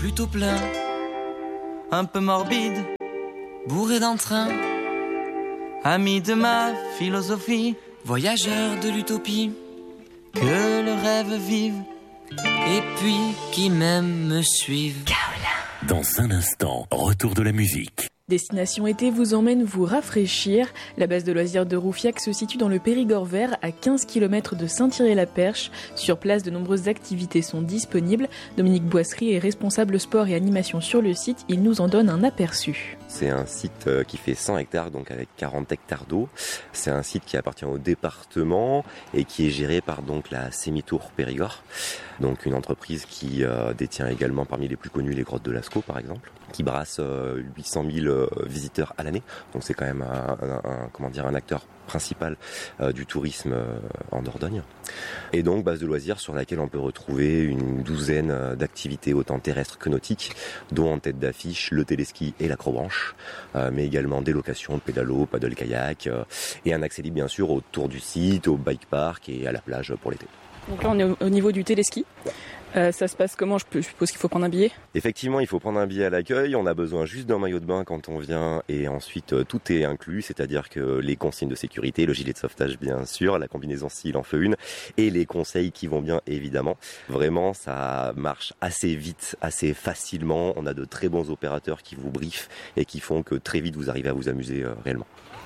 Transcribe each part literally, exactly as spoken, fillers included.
plutôt plein, un peu morbide, bourré d'entrain, ami de ma philosophie, voyageur de l'utopie, que le rêve vive, et puis qui même me suive. Dans un instant, retour de la musique. Destination été vous emmène vous rafraîchir. La base de loisirs de Roufiac se situe dans le Périgord vert, à quinze kilomètres de Saint-Thierry-la-Perche. Sur place, de nombreuses activités sont disponibles. Dominique Boisserie est responsable sport et animation sur le site. Il nous en donne un aperçu. C'est un site qui fait cent hectares, donc avec quarante hectares d'eau. C'est un site qui appartient au département et qui est géré par donc la Sémitour Périgord, donc une entreprise qui euh, détient également parmi les plus connus les grottes de Lascaux par exemple, qui brasse euh, huit cent mille euh, visiteurs à l'année. Donc c'est quand même un, un, un comment dire un acteur principal euh, du tourisme euh, en Dordogne. Et donc base de loisirs sur laquelle on peut retrouver une douzaine euh, d'activités autant terrestres que nautiques, dont en tête d'affiche le téléski et l'acrobranche, euh, mais également des locations de pédalo, paddle kayak euh, et un accès libre bien sûr autour du site, au bike park et à la plage pour l'été. Donc là on est au, au niveau du téléski. Euh, ça se passe comment ? Je suppose qu'il faut prendre un billet ? Effectivement, il faut prendre un billet à l'accueil. On a besoin juste d'un maillot de bain quand on vient et ensuite euh, tout est inclus, c'est-à-dire que les consignes de sécurité, le gilet de sauvetage bien sûr, la combinaison s'il en faut une et les conseils qui vont bien évidemment. Vraiment, ça marche assez vite, assez facilement. On a de très bons opérateurs qui vous briefent et qui font que très vite vous arrivez à vous amuser euh, réellement.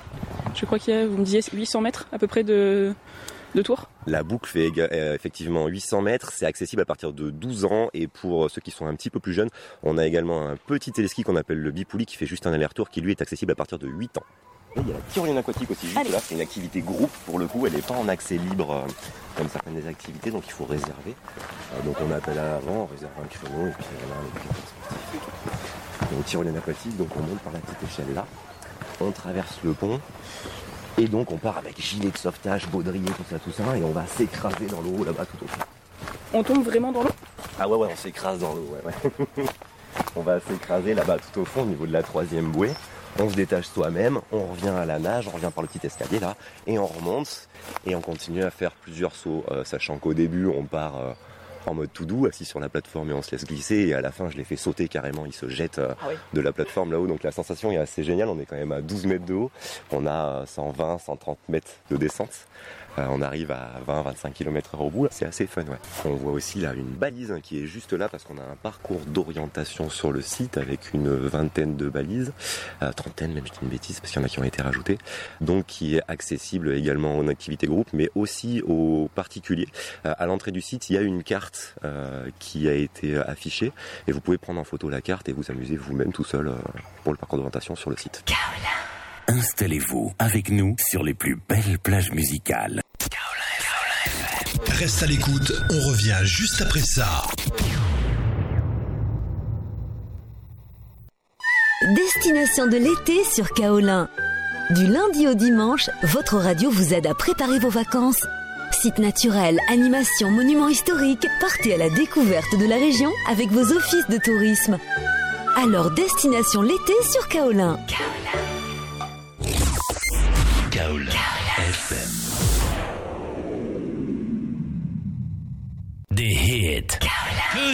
Je crois qu'il y a, vous me disiez, huit cents mètres à peu près de... de tour. La boucle fait effectivement huit cents mètres, c'est accessible à partir de douze ans et pour ceux qui sont un petit peu plus jeunes, on a également un petit téléski qu'on appelle le bipouli qui fait juste un aller-retour qui lui est accessible à partir de huit ans. Et il y a la tyrolienne aquatique aussi juste là, c'est une activité groupe pour le coup, elle n'est pas en accès libre euh, comme certaines des activités, donc il faut réserver. Euh, donc on appelle à l'avant, on réserve un créneau et puis on a les sportifs. Donc tyrolienne aquatique, donc on monte par la petite échelle là, on traverse le pont. Et donc on part avec gilet de sauvetage, baudrier, tout ça, tout ça, et on va s'écraser dans l'eau là-bas tout au fond. On tombe vraiment dans l'eau ? Ah ouais, ouais, on s'écrase dans l'eau, ouais, ouais. On va s'écraser là-bas tout au fond, au niveau de la troisième bouée. On se détache soi-même, on revient à la nage, on revient par le petit escalier là, et on remonte, et on continue à faire plusieurs sauts, euh, sachant qu'au début on part... Euh, en mode tout doux, assis sur la plateforme et on se laisse glisser et à la fin je les fais sauter carrément, ils se jettent euh, ah oui. de la plateforme là-haut, donc la sensation est assez géniale, on est quand même à douze mètres de haut, on a cent vingt, cent trente mètres de descente, euh, on arrive à vingt à vingt-cinq kilomètres heure au bout, c'est assez fun. Ouais. On voit aussi là une balise hein, qui est juste là parce qu'on a un parcours d'orientation sur le site avec une vingtaine de balises, euh, trentaine même, je dis une bêtise parce qu'il y en a qui ont été rajoutées, donc qui est accessible également en activité groupe mais aussi aux particuliers. Euh, à l'entrée du site il y a une carte Euh, qui a été affichée et vous pouvez prendre en photo la carte et vous amuser vous-même tout seul euh, pour le parcours d'orientation sur le site. Kaolin. Installez-vous avec nous sur les plus belles plages musicales. Kaolin. Reste à l'écoute, on revient juste après ça. Destination de l'été sur Kaolin. Du lundi au dimanche, votre radio vous aide à préparer vos vacances. Sites naturels, animations, monuments historiques, partez à la découverte de la région avec vos offices de tourisme. Alors, destination l'été sur Kaolin. Kaolin. Kaolin F M. Des hits.